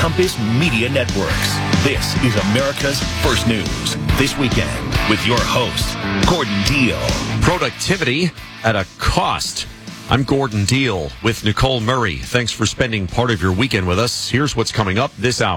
Compass Media Networks. This is America's First News. This weekend with your host, Gordon Deal. Productivity at a cost. I'm Gordon Deal with Nicole Murray. Thanks for spending part of your weekend with us. Here's what's coming up this hour.